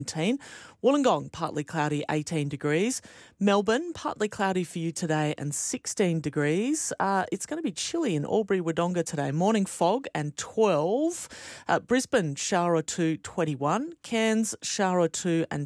17. Wollongong, partly cloudy, 18 degrees. Melbourne, partly cloudy for you today and 16 degrees. It's going to be chilly in Albury-Wodonga today. Morning fog and 12. Brisbane, shower or two, 21. Cairns, shower or two and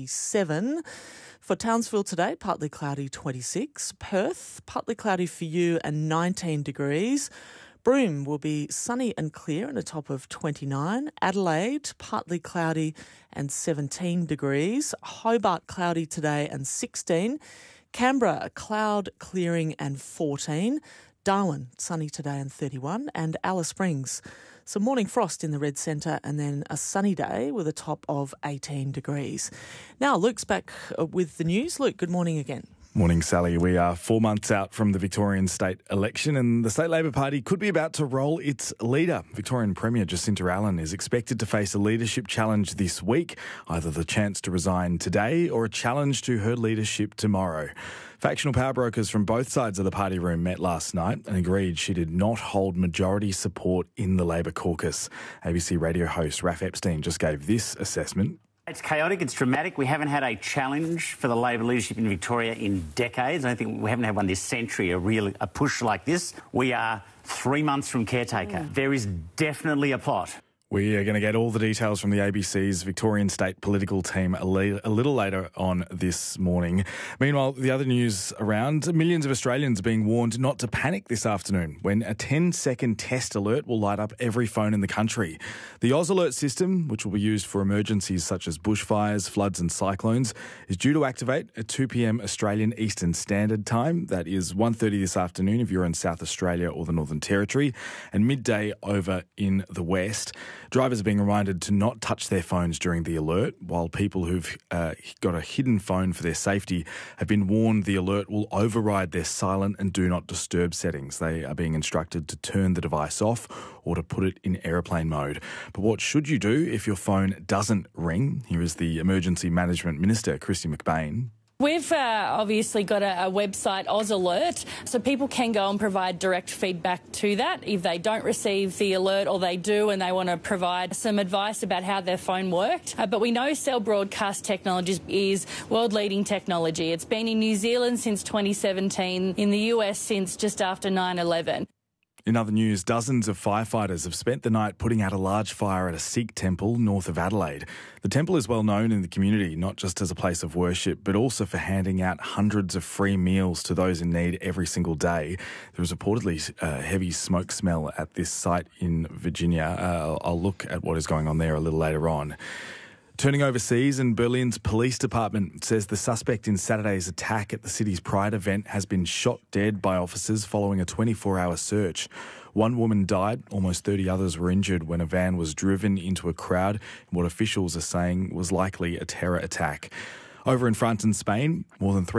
27. For Townsville today, partly cloudy, 26. Perth, partly cloudy for you and 19 degrees. Broome will be sunny and clear and a top of 29. Adelaide, partly cloudy and 17 degrees. Hobart, cloudy today and 16. Canberra, cloud clearing and 14. Darwin, sunny today and 31. And Alice Springs, some morning frost in the red centre and then a sunny day with a top of 18 degrees. Now, Luke's back with the news. Luke, good morning again. Morning, Sally. We are 4 months out from the Victorian state election and the State Labor Party could be about to roll its leader. Victorian Premier Jacinta Allen is expected to face a leadership challenge this week, either the chance to resign today or a challenge to her leadership tomorrow. Factional power brokers from both sides of the party room met last night and agreed she did not hold majority support in the Labor caucus. ABC radio host Raf Epstein just gave this assessment. It's chaotic, it's dramatic. We haven't had a challenge for the Labor leadership in Victoria in decades. I don't think we haven't had one this century, a push like this. We are 3 months from caretaker. There is definitely a plot. We are going to get all the details from the ABC's Victorian State political team a little later on this morning. Meanwhile, the other news around, millions of Australians are being warned not to panic this afternoon when a 10-second test alert will light up every phone in the country. The Oz Alert system, which will be used for emergencies such as bushfires, floods and cyclones, is due to activate at 2 p.m. Australian Eastern Standard Time. That is 1:30 this afternoon if you're in South Australia or the Northern Territory, and midday over in the West. Drivers are being reminded to not touch their phones during the alert, while people who've got a hidden phone for their safety have been warned the alert will override their silent and do not disturb settings. They are being instructed to turn the device off or to put it in airplane mode. But what should you do if your phone doesn't ring? Here is the Emergency Management Minister, Kristy McBain. We've obviously got a website, Oz Alert, so people can go and provide direct feedback to that if they don't receive the alert or they do and they want to provide some advice about how their phone worked. But we know Cell Broadcast Technologies is world-leading technology. It's been in New Zealand since 2017, in the US since just after 9/11. In other news, dozens of firefighters have spent the night putting out a large fire at a Sikh temple north of Adelaide. The temple is well known in the community, not just as a place of worship, but also for handing out hundreds of free meals to those in need every single day. There was reportedly a heavy smoke smell at this site in Virginia. I'll look at what is going on there a little later on. Turning overseas, and Berlin's police department says the suspect in Saturday's attack at the city's Pride event has been shot dead by officers following a 24-hour search. One woman died, almost 30 others were injured when a van was driven into a crowd in what officials are saying was likely a terror attack. Over in France and Spain, more than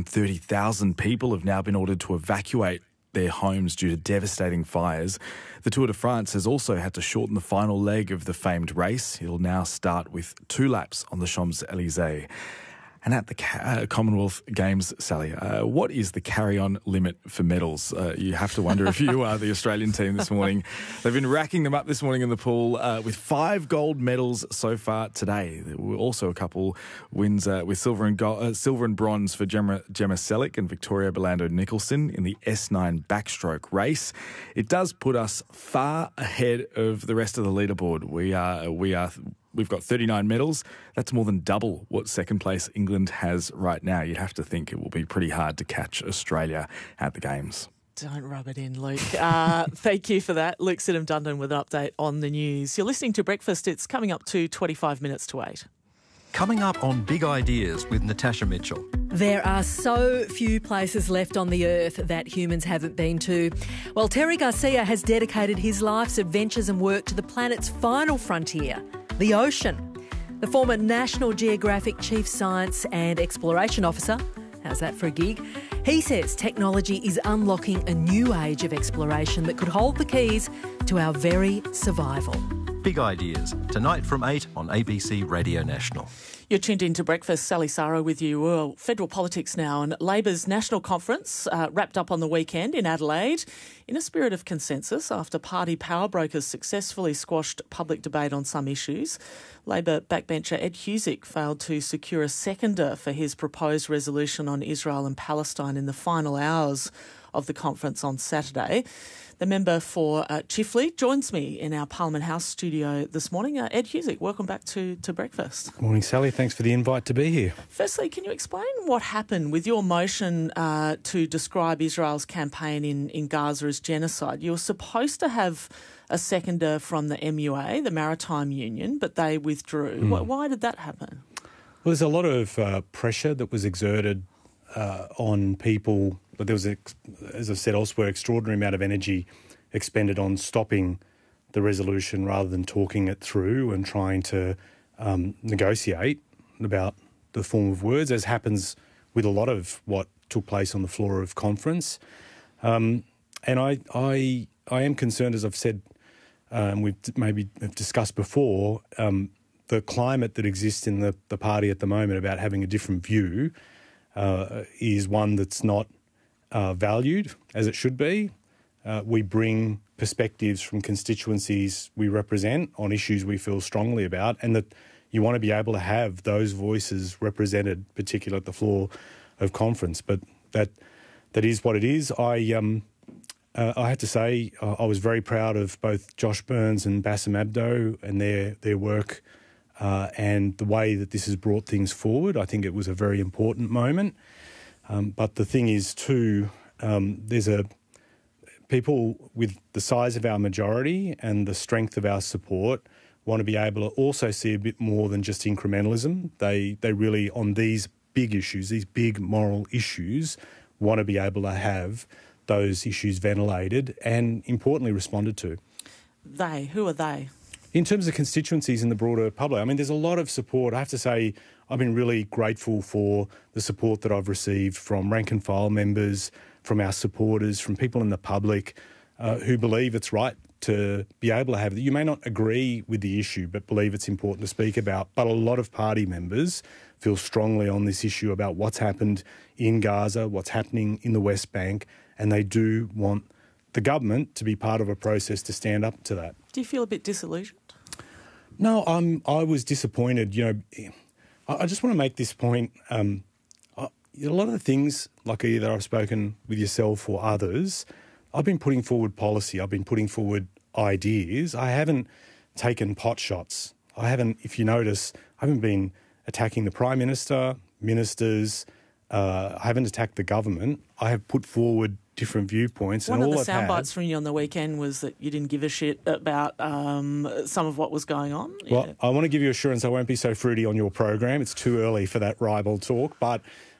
330,000 people have now been ordered to evacuate their homes due to devastating fires. The Tour de France has also had to shorten the final leg of the famed race. It'll now start with 2 laps on the Champs-Élysées. And at the Commonwealth Games, Sally, what is the carry-on limit for medals? You have to wonder if you are the Australian team this morning. They've been racking them up this morning in the pool with 5 gold medals so far today. There were also a couple wins with silver and bronze for Gemma Sellick and Victoria Belando-Nicholson in the S9 backstroke race. It does put us far ahead of the rest of the leaderboard. We've got 39 medals. That's more than double what second place England has right now. You'd have to think it will be pretty hard to catch Australia at the Games. Don't rub it in, Luke. Thank you for that. Luke Sidham-Dundon with an update on the news. You're listening to Breakfast. It's coming up to 25 minutes to 8. Coming up on Big Ideas with Natasha Mitchell. There are so few places left on the earth that humans haven't been to. Well, Terry Garcia has dedicated his life's adventures and work to the planet's final frontier, the ocean. The former National Geographic Chief Science and Exploration Officer, how's that for a gig? He says technology is unlocking a new age of exploration that could hold the keys to our very survival. Big Ideas, tonight from 8 on ABC Radio National. You're tuned in to Breakfast. Sally Saro with you. Well, federal politics now, and Labor's national conference wrapped up on the weekend in Adelaide in a spirit of consensus after party power brokers successfully squashed public debate on some issues. Labor backbencher Ed Husic failed to secure a seconder for his proposed resolution on Israel and Palestine in the final hours of the conference on Saturday. The member for Chifley joins me in our Parliament House studio this morning. Ed Husic, welcome back to Breakfast. Good morning, Sally. Thanks for the invite to be here. Firstly, can you explain what happened with your motion to describe Israel's campaign in Gaza as genocide? You were supposed to have a seconder from the MUA, the Maritime Union, but they withdrew. Why did that happen? Well, there's a lot of pressure that was exerted on people, but there was, as I've said elsewhere, extraordinary amount of energy expended on stopping the resolution rather than talking it through and trying to negotiate about the form of words, as happens with a lot of what took place on the floor of conference. And I am concerned, as I've said, we've maybe discussed before, the climate that exists in the party at the moment about having a different view is one that's not valued as it should be. We bring perspectives from constituencies we represent on issues we feel strongly about, and that you want to be able to have those voices represented, particularly at the floor of conference. But that is what it is. I have to say I was very proud of both Josh Burns and Bassem Abdo and their work and the way that this has brought things forward. I think it was a very important moment. But the thing is too, there's people with the size of our majority and the strength of our support want to be able to also see a bit more than just incrementalism. They really, on these big issues, these big moral issues, want to be able to have those issues ventilated and, importantly, responded to. They? Who are they? In terms of constituencies in the broader public, I mean, there's a lot of support. I have to say I've been really grateful for the support that I've received from rank and file members, from our supporters, from people in the public who believe it's right to be able to have... You may not agree with the issue, but believe it's important to speak about. But a lot of party members feel strongly on this issue about what's happened in Gaza, what's happening in the West Bank, and they do want the government to be part of a process to stand up to that. Do you feel a bit disillusioned? No, I was disappointed. You know, I just want to make this point. A lot of the things, like either I've spoken with yourself or others, I've been putting forward policy. I've been putting forward ideas. I haven't taken pot shots. I haven't, if you notice, I haven't been attacking the Prime Minister, ministers. I haven't attacked the government. I have put forward different viewpoints. One and of all the I've sound bites from you on the weekend was that you didn't give a shit about some of what was going on. Well, I want to give you assurance I won't be so fruity on your program. It's too early for that ribald talk. But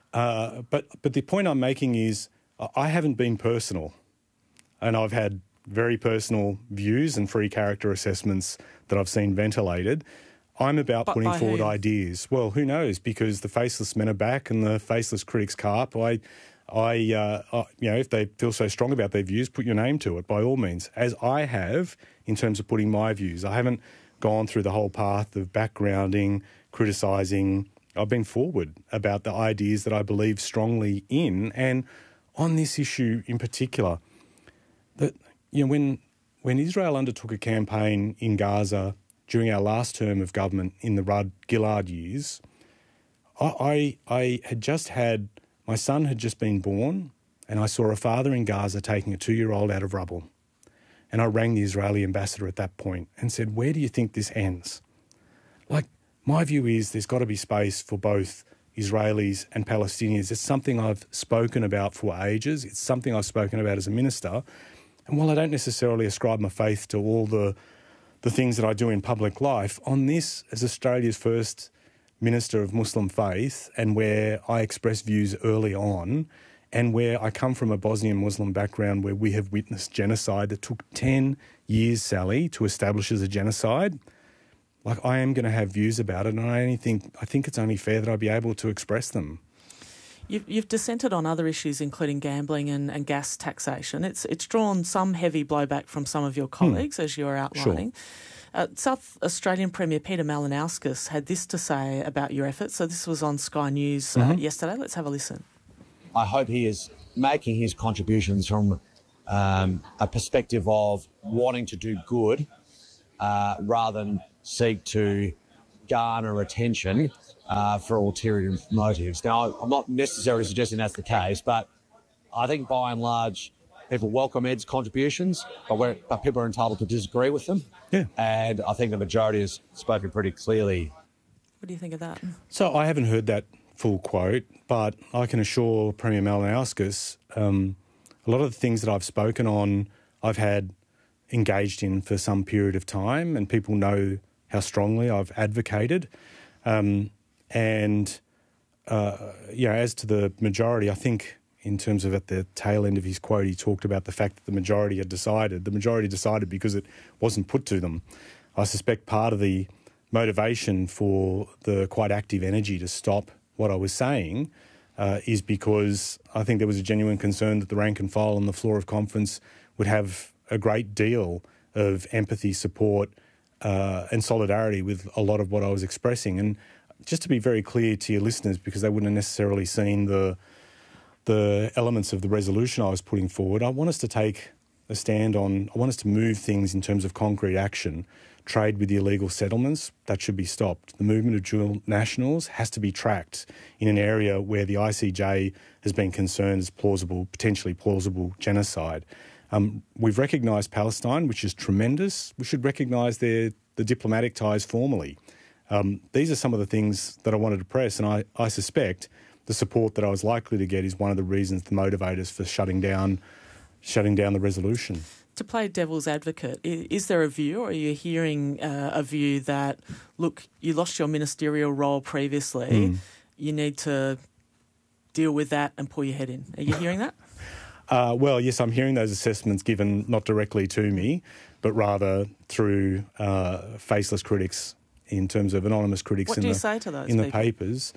the point I'm making is I haven't been personal, and I've had very personal views and free character assessments that I've seen ventilated. I'm about putting forward ideas. Well, who knows? Because the faceless men are back and the faceless critics carp. You know, if they feel so strong about their views, put your name to it, by all means, as I have in terms of putting my views. I haven't gone through the whole path of backgrounding, criticising. I've been forward about the ideas that I believe strongly in. And on this issue in particular, that, you know, when Israel undertook a campaign in Gaza during our last term of government in the Rudd-Gillard years, I had just had... My son had just been born, and I saw a father in Gaza taking a 2-year-old out of rubble. And I rang the Israeli ambassador at that point and said, where do you think this ends? Like, my view is there's got to be space for both Israelis and Palestinians. It's something I've spoken about for ages. It's something I've spoken about as a minister. And while I don't necessarily ascribe my faith to all the things that I do in public life, on this, as Australia's first minister of Muslim faith, and where I express views early on, and where I come from a Bosnian Muslim background where we have witnessed genocide that took 10 years, Sally, to establish as a genocide, like, I am going to have views about it, and I think it's only fair that I be able to express them. You've dissented on other issues, including gambling and gas taxation. It's drawn some heavy blowback from some of your colleagues, as you're outlining. Sure. South Australian Premier Peter Malinauskas had this to say about your efforts. So this was on Sky News yesterday. Let's have a listen. I hope he is making his contributions from a perspective of wanting to do good rather than seek to garner attention for ulterior motives. Now, I'm not necessarily suggesting that's the case, but I think by and large people welcome Ed's contributions, but people are entitled to disagree with them. Yeah. And I think the majority has spoken pretty clearly. What do you think of that? So I haven't heard that full quote, but I can assure Premier Malinauskas a lot of the things that I've spoken on I've had engaged in for some period of time, and people know how strongly I've advocated. As to the majority, I think in terms of at the tail end of his quote, he talked about the fact that the majority had decided. The majority decided because it wasn't put to them. I suspect part of the motivation for the quite active energy to stop what I was saying is because I think there was a genuine concern that the rank and file on the floor of conference would have a great deal of empathy, support and solidarity with a lot of what I was expressing. And just to be very clear to your listeners, because they wouldn't have necessarily seen the elements of the resolution I was putting forward, I want us to take a stand on, I want us to move things in terms of concrete action. Trade with the illegal settlements, that should be stopped. The movement of dual nationals has to be tracked in an area where the ICJ has been concerned as potentially plausible genocide. We've recognised Palestine, which is tremendous. We should recognise the diplomatic ties formally. These are some of the things that I wanted to press, and I suspect the support that I was likely to get is one of the reasons, the motivators for shutting down the resolution. To play devil's advocate, is there a view, or are you hearing a view that, look, you lost your ministerial role previously, you need to deal with that and pull your head in? Are you hearing that? Well, yes, I'm hearing those assessments given not directly to me, but rather through faceless critics in terms of anonymous critics what do you say to those in people? The papers.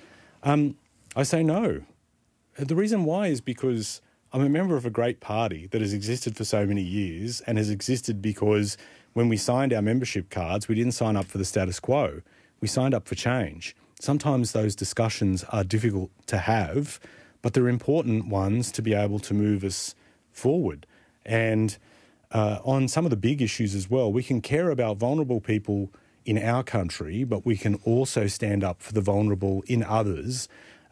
I say no. The reason why is because I'm a member of a great party that has existed for so many years and has existed because when we signed our membership cards, we didn't sign up for the status quo. We signed up for change. Sometimes those discussions are difficult to have, but they're important ones to be able to move us forward. And on some of the big issues as well, we can care about vulnerable people in our country, but we can also stand up for the vulnerable in others.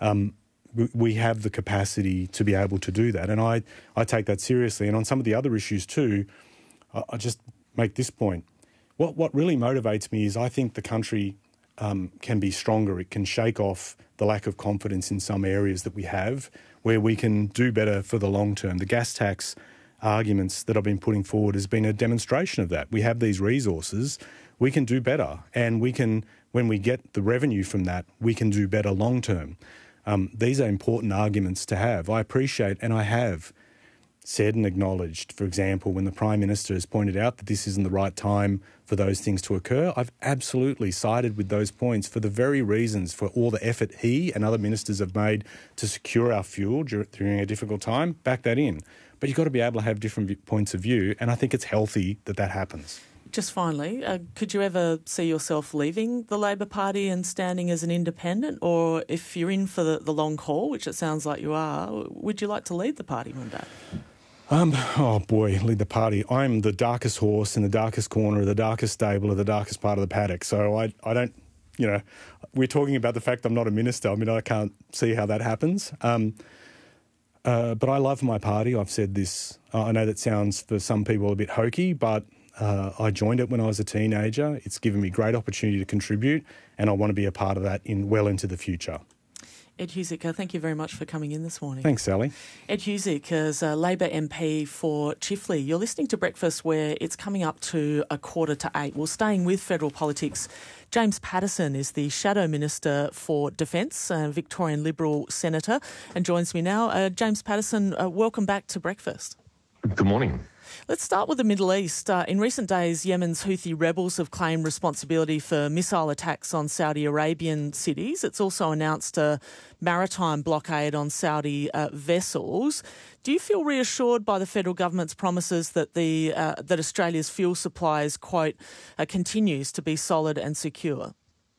We have the capacity to be able to do that. And I take that seriously. And on some of the other issues too, I just make this point. What really motivates me is I think the country can be stronger. It can shake off the lack of confidence in some areas that we have where we can do better for the long term. The gas tax arguments that I've been putting forward has been a demonstration of that. We have these resources. We can do better. And we can, when we get the revenue from that, we can do better long term. These are important arguments to have. I appreciate, and I have said and acknowledged, for example, when the Prime Minister has pointed out that this isn't the right time for those things to occur, I've absolutely sided with those points for the very reasons, for all the effort he and other ministers have made to secure our fuel during a difficult time, back that in. But you've got to be able to have different points of view, and I think it's healthy that that happens. Just finally, could you ever see yourself leaving the Labor Party and standing as an independent? Or if you're in for the long haul, which it sounds like you are, would you like to lead the party one day? Oh boy, lead the party. I'm the darkest horse in the darkest corner of the darkest stable of the darkest part of the paddock. So I don't, we're talking about the fact I'm not a minister. I mean, I can't see how that happens. But I love my party. I've said this. I know that sounds for some people a bit hokey, but I joined it when I was a teenager. It's given me great opportunity to contribute, and I want to be a part of that well into the future. Ed Husic, thank you very much for coming in this morning. Thanks, Sally. Ed Husic is a Labor MP for Chifley. You're listening to Breakfast, where it's coming up to 7:45. Well, staying with federal politics, James Paterson is the Shadow Minister for Defence, Victorian Liberal Senator, and joins me now. James Paterson, welcome back to Breakfast. Good morning. Let's start with the Middle East. In recent days, Yemen's Houthi rebels have claimed responsibility for missile attacks on Saudi Arabian cities. It's also announced a maritime blockade on Saudi vessels. Do you feel reassured by the federal government's promises that that Australia's fuel supplies, quote, continues to be solid and secure?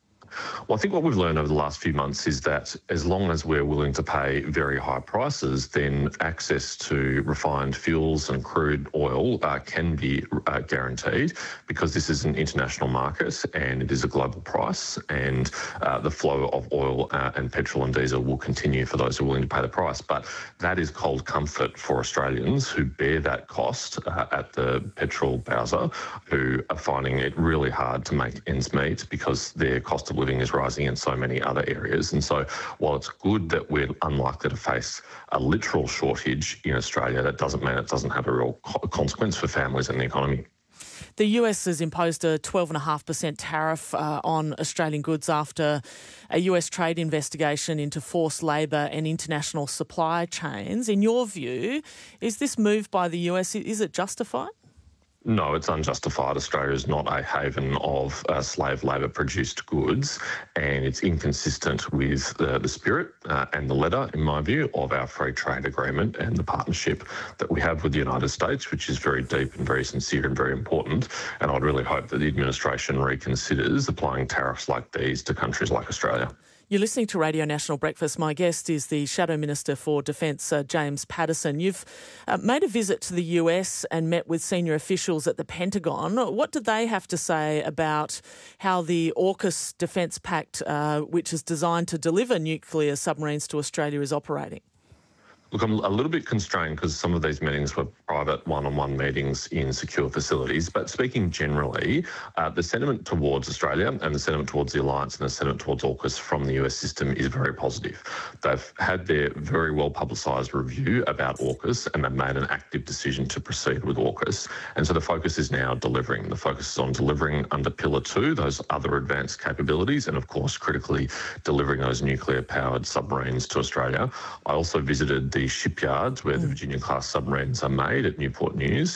Well, I think what we've learned over the last few months is that as long as we're willing to pay very high prices, then access to refined fuels and crude oil can be guaranteed, because this is an international market and it is a global price, and the flow of oil and petrol and diesel will continue for those who are willing to pay the price. But that is cold comfort for Australians who bear that cost at the petrol bowser, who are finding it really hard to make ends meet because their cost of living is rising in so many other areas. And so while it's good that we're unlikely to face a literal shortage in Australia, that doesn't mean it doesn't have a real consequence for families and the economy. The US has imposed a 12.5% tariff on Australian goods after a US trade investigation into forced labour and international supply chains. In your view, is this move by the US, is it justified? No, it's unjustified. Australia is not a haven of slave labour-produced goods, and it's inconsistent with the spirit and the letter, in my view, of our free trade agreement and the partnership that we have with the United States, which is very deep and very sincere and very important. And I'd really hope that the administration reconsiders applying tariffs like these to countries like Australia. You're listening to Radio National Breakfast. My guest is the Shadow Minister for Defence, James Paterson. You've made a visit to the US and met with senior officials at the Pentagon. What did they have to say about how the AUKUS Defence Pact, which is designed to deliver nuclear submarines to Australia, is operating? Look, I'm a little bit constrained because some of these meetings were private one-on-one meetings in secure facilities. But speaking generally, the sentiment towards Australia and the sentiment towards the Alliance and the sentiment towards AUKUS from the US system is very positive. They've had their very well publicised review about AUKUS and they've made an active decision to proceed with AUKUS. And so the focus is now delivering. The focus is on delivering under Pillar 2, those other advanced capabilities, and of course, critically delivering those nuclear-powered submarines to Australia. I also visited the shipyards where the Virginia-class submarines are made at Newport News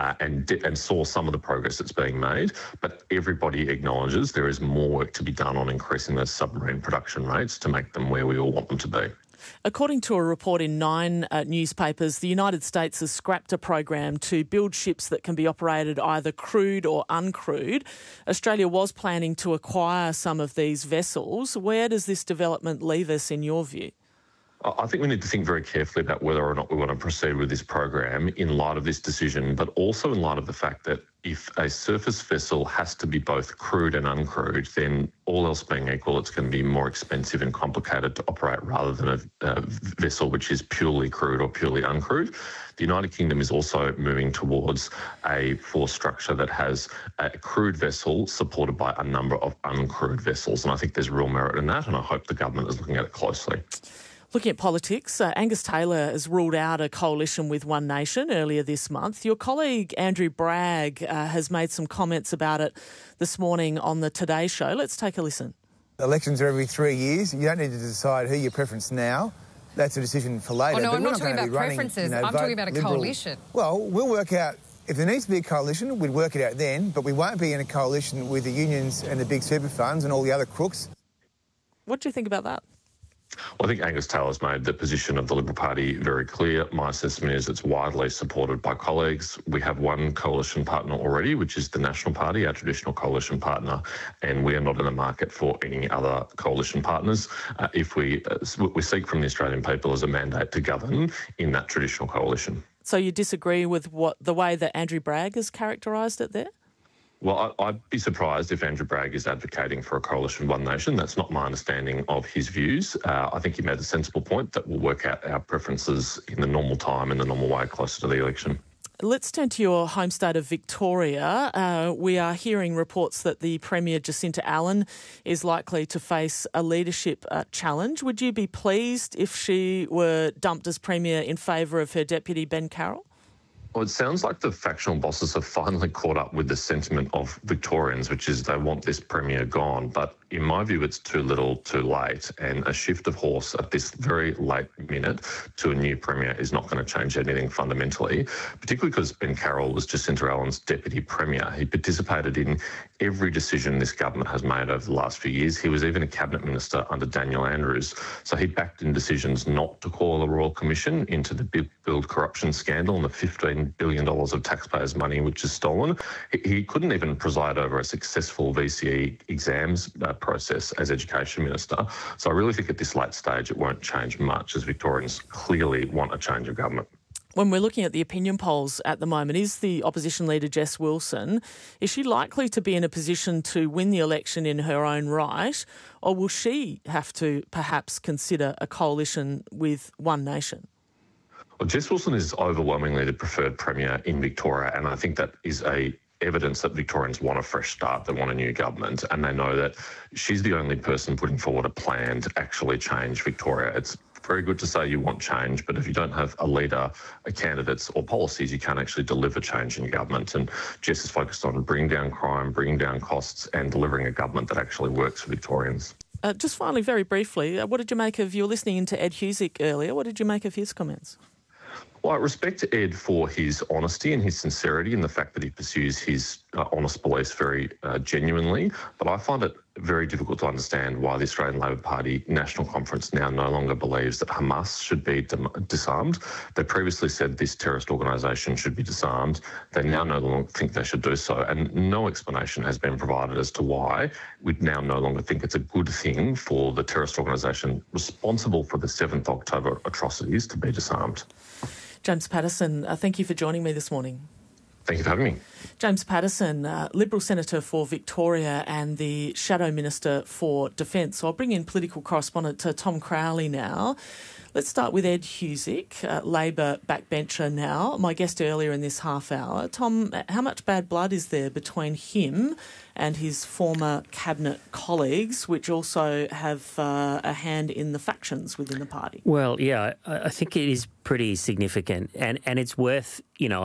and saw some of the progress that's being made. But everybody acknowledges there is more work to be done on increasing those submarine production rates to make them where we all want them to be. According to a report in 9 newspapers, the United States has scrapped a program to build ships that can be operated either crewed or uncrewed. Australia was planning to acquire some of these vessels. Where does this development leave us in your view? I think we need to think very carefully about whether or not we want to proceed with this program in light of this decision, but also in light of the fact that if a surface vessel has to be both crewed and uncrewed, then all else being equal, it's going to be more expensive and complicated to operate rather than a vessel which is purely crewed or purely uncrewed. The United Kingdom is also moving towards a force structure that has a crewed vessel supported by a number of uncrewed vessels, and I think there's real merit in that, and I hope the government is looking at it closely. Looking at politics, Angus Taylor has ruled out a coalition with One Nation earlier this month. Your colleague Andrew Bragg has made some comments about it this morning on the Today Show. Let's take a listen. Elections are every 3 years. You don't need to decide who your preference now. That's a decision for later. Oh, no, but I'm not talking about preferences. I'm talking about a coalition. Well, we'll work out. If there needs to be a coalition, we'd work it out then, but we won't be in a coalition with the unions and the big super funds and all the other crooks. What do you think about that? Well, I think Angus Taylor's made the position of the Liberal Party very clear. My assessment is it's widely supported by colleagues. We have one coalition partner already, which is the National Party, our traditional coalition partner, and we are not in the market for any other coalition partners. If we seek from the Australian people as a mandate to govern in that traditional coalition. So you disagree with the way that Andrew Bragg has characterised it there? Well, I'd be surprised if Andrew Bragg is advocating for a coalition One Nation. That's not my understanding of his views. I think he made a sensible point that we'll work out our preferences in the normal time, in the normal way, closer to the election. Let's turn to your home state of Victoria. We are hearing reports that the Premier Jacinta Allen is likely to face a leadership challenge. Would you be pleased if she were dumped as Premier in favour of her Deputy Ben Carroll? Well, it sounds like the factional bosses have finally caught up with the sentiment of Victorians, which is they want this Premier gone. But in my view, it's too little, too late, and a shift of horse at this very late minute to a new Premier is not going to change anything fundamentally, particularly because Ben Carroll was Jacinta Allen's Deputy Premier. He participated in every decision this government has made over the last few years. He was even a Cabinet Minister under Daniel Andrews, so he backed in decisions not to call the Royal Commission into the Build corruption scandal and the $15 billion of taxpayers' money which is stolen. He couldn't even preside over a successful VCE exams process as Education Minister. So I really think at this late stage it won't change much, as Victorians clearly want a change of government. When we're looking at the opinion polls at the moment, is the opposition leader Jess Wilson, is she likely to be in a position to win the election in her own right, or will she have to perhaps consider a coalition with One Nation? Well, Jess Wilson is overwhelmingly the preferred Premier in Victoria, and I think that is evidence that Victorians want a fresh start, they want a new government, and they know that she's the only person putting forward a plan to actually change Victoria. It's very good to say you want change, but if you don't have a leader, a candidates or policies, you can't actually deliver change in government. And Jess is focused on bringing down crime, bringing down costs and delivering a government that actually works for Victorians. Just finally, very briefly, what did you make of, you were listening into Ed Husic earlier, what did you make of his comments? Well, I respect Ed for his honesty and his sincerity and the fact that he pursues his honest beliefs very genuinely, but I find it very difficult to understand why the Australian Labor Party National Conference now no longer believes that Hamas should be disarmed. They previously said this terrorist organisation should be disarmed. They now no longer think they should do so, and no explanation has been provided as to why we now no longer think it's a good thing for the terrorist organisation responsible for the 7th October atrocities to be disarmed. James Paterson, thank you for joining me this morning. Thank you for having me. James Paterson, Liberal Senator for Victoria and the Shadow Minister for Defence. So I'll bring in political correspondent Tom Crowley now. Let's start with Ed Husic, Labor backbencher now, my guest earlier in this half hour. Tom, how much bad blood is there between him and his former cabinet colleagues, which also have a hand in the factions within the party? Well, yeah, I think it is pretty significant, and it's worth,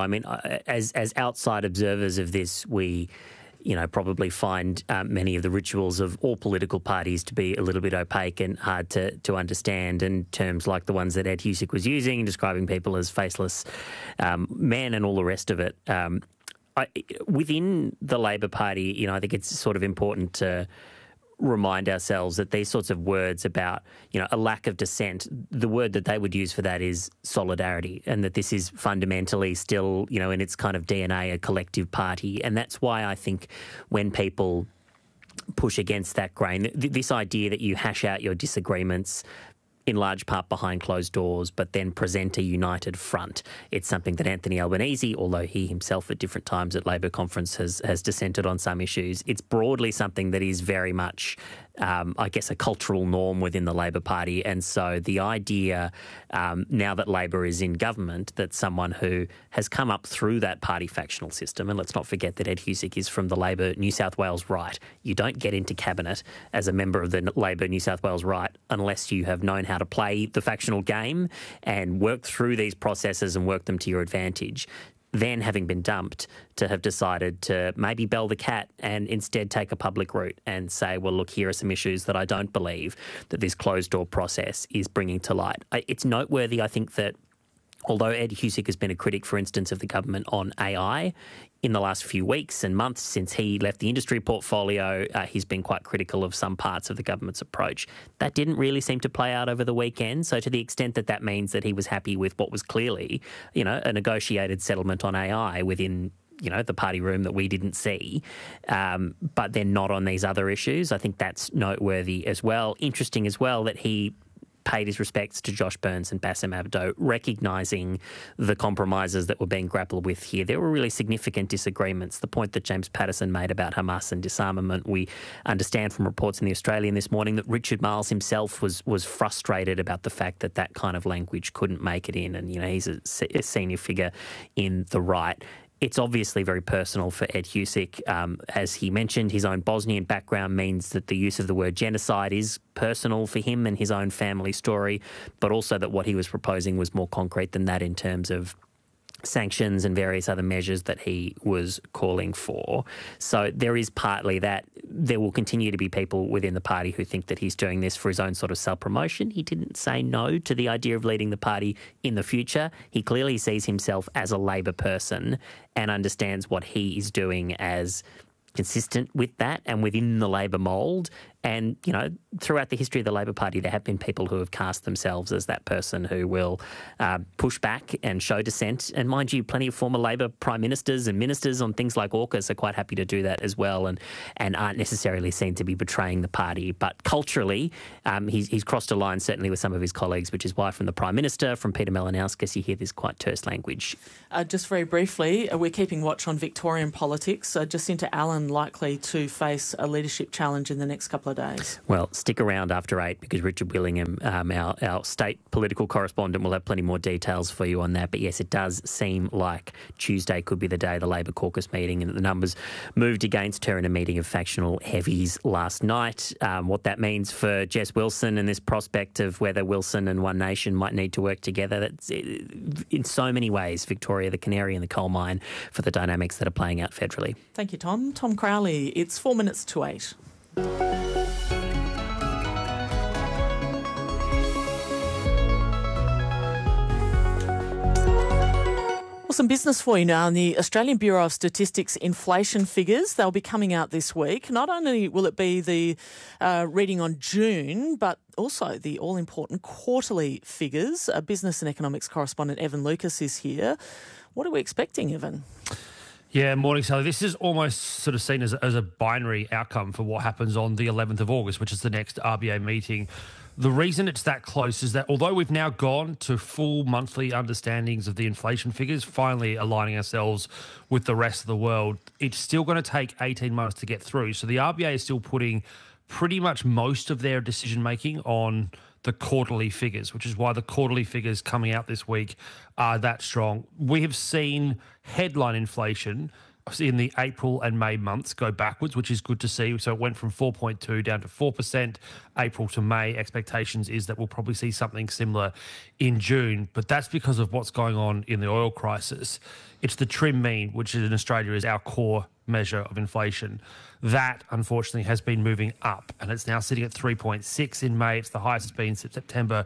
as outside observers of this, we probably find many of the rituals of all political parties to be a little bit opaque and hard to understand, and terms like the ones that Ed Husic was using, describing people as faceless men and all the rest of it. Within the Labor Party, I think it's sort of important to remind ourselves that these sorts of words about, a lack of dissent, the word that they would use for that is solidarity, and that this is fundamentally still, in its kind of DNA, a collective party. And that's why I think when people push against that grain, this idea that you hash out your disagreements in large part behind closed doors, but then present a united front. It's something that Anthony Albanese, although he himself at different times at Labor conference has dissented on some issues, it's broadly something that is very much, a cultural norm within the Labor Party. And so the idea, now that Labor is in government, that someone who has come up through that party factional system, and let's not forget that Ed Husic is from the Labor New South Wales right. You don't get into cabinet as a member of the Labor New South Wales right unless you have known how to play the factional game and work through these processes and work them to your advantage. Then, having been dumped, to have decided to maybe bell the cat and instead take a public route and say, well, look, here are some issues that I don't believe that this closed-door process is bringing to light. It's noteworthy, I think, that although Ed Husic has been a critic, for instance, of the government on AI, in the last few weeks and months since he left the industry portfolio, he's been quite critical of some parts of the government's approach. That didn't really seem to play out over the weekend. So to the extent that that means that he was happy with what was clearly, a negotiated settlement on AI within the party room that we didn't see, but then not on these other issues, I think that's noteworthy as well. Interesting as well that he paid his respects to Josh Burns and Bassem Abdo, recognising the compromises that were being grappled with here. There were really significant disagreements. The point that James Paterson made about Hamas and disarmament, we understand from reports in The Australian this morning that Richard Marles himself was frustrated about the fact that that kind of language couldn't make it in, and he's a senior figure in the right. It's obviously very personal for Ed Husic. As he mentioned, his own Bosnian background means that the use of the word genocide is personal for him and his own family story, but also that what he was proposing was more concrete than that in terms of sanctions and various other measures that he was calling for. So there is partly that. There will continue to be people within the party who think that he's doing this for his own sort of self-promotion. He didn't say no to the idea of leading the party in the future. He clearly sees himself as a Labor person and understands what he is doing as consistent with that and within the Labor mould. And, you know, throughout the history of the Labor Party, there have been people who have cast themselves as that person who will push back and show dissent. And mind you, plenty of former Labor prime ministers and ministers on things like AUKUS are quite happy to do that as well and aren't necessarily seen to be betraying the party. But culturally, he's crossed a line, certainly with some of his colleagues, which is why from the Prime Minister, from Peter Malinauskas, you hear this quite terse language. Just very briefly, we're keeping watch on Victorian politics. Jacinta Allen likely to face a leadership challenge in the next couple of days. Well, stick around after 8 because Richard Willingham, our state political correspondent, will have plenty more details for you on that. But yes, it does seem like Tuesday could be the day of the Labor caucus meeting and the numbers moved against her in a meeting of factional heavies last night. What that means for Jess Wilson and this prospect of whether Wilson and One Nation might need to work together, that's in so many ways, Victoria, the canary in the coal mine for the dynamics that are playing out federally. Thank you, Tom. Tom Crowley, it's 4 minutes to 8. Some business for you now. The Australian Bureau of Statistics inflation figures, they'll be coming out this week. Not only will it be the reading on June, but also the all-important quarterly figures. Business and economics correspondent Evan Lucas is here. What are we expecting, Evan? Yeah, morning, Sally. This is almost sort of seen as a binary outcome for what happens on the 11th of August, which is the next RBA meeting. The reason it's that close is that although we've now gone to full monthly understandings of the inflation figures, finally aligning ourselves with the rest of the world, it's still going to take 18 months to get through. So the RBA is still putting pretty much most of their decision-making on the quarterly figures, which is why the quarterly figures coming out this week are that strong. We have seen headline inflation in the April and May months go backwards, which is good to see. So it went from 4.2 down to 4%. April to May, expectations is that we'll probably see something similar in June. But that's because of what's going on in the oil crisis. It's the trim mean, which in Australia is our core measure of inflation. That, unfortunately, has been moving up, and it's now sitting at 3.6 in May. It's the highest it's been since September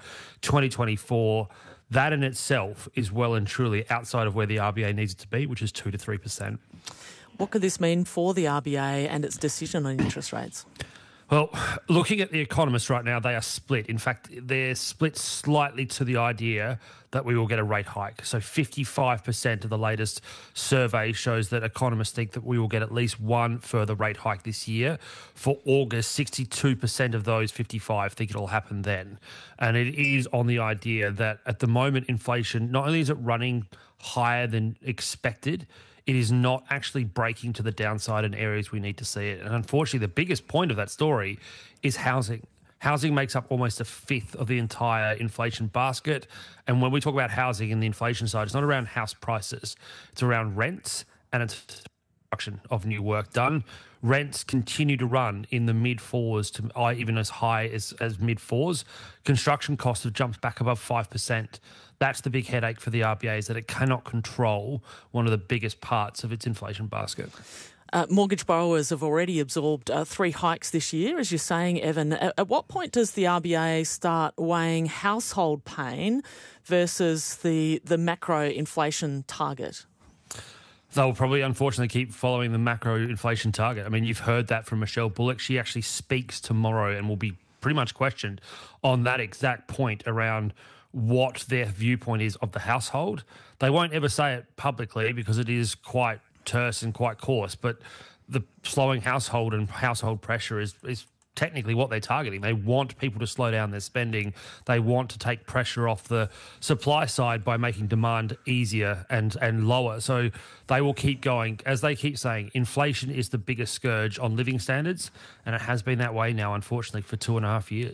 2024. That in itself is well and truly outside of where the RBA needs it to be, which is 2 to 3%. What could this mean for the RBA and its decision on interest rates? Well, looking at the economists right now, they are split. In fact, they're split slightly to the idea that we will get a rate hike. So 55% of the latest survey shows that economists think that we will get at least one further rate hike this year. For August, 62% of those 55 think it'll happen then. And it is on the idea that at the moment, inflation, not only is it running higher than expected, it is not actually breaking to the downside in areas we need to see it. And unfortunately, the biggest point of that story is housing. Housing makes up almost a fifth of the entire inflation basket. And when we talk about housing and the inflation side, it's not around house prices. It's around rents and it's construction of new work done. Rents continue to run in the mid-4s to even as high as mid-4s. Construction costs have jumped back above 5%. That's the big headache for the RBA, is that it cannot control one of the biggest parts of its inflation basket. Mortgage borrowers have already absorbed 3 hikes this year, as you're saying, Evan. At what point does the RBA start weighing household pain versus the macro inflation target? They'll probably, unfortunately, keep following the macro inflation target. I mean, you've heard that from Michelle Bullock. She actually speaks tomorrow and will be pretty much questioned on that exact point around what their viewpoint is of the household. They won't ever say it publicly because it is quite terse and quite coarse, but the slowing household and household pressure is technically what they're targeting. They want people to slow down their spending. They want to take pressure off the supply side by making demand easier and lower. So they will keep going. As they keep saying, inflation is the biggest scourge on living standards, and it has been that way now, unfortunately, for 2.5 years.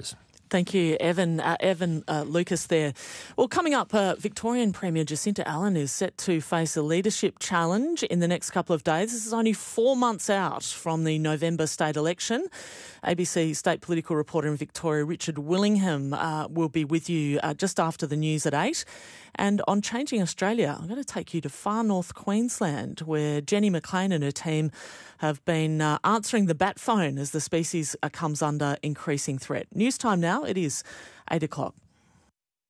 Thank you, Evan Lucas there. Well, coming up, Victorian Premier Jacinta Allen is set to face a leadership challenge in the next couple of days. This is only 4 months out from the November state election. ABC state political reporter in Victoria, Richard Willingham, will be with you just after the news at 8. And on Changing Australia, I'm going to take you to far north Queensland, where Jenny McLean and her team have been answering the bat phone as the species comes under increasing threat. News time now, it is 8 o'clock.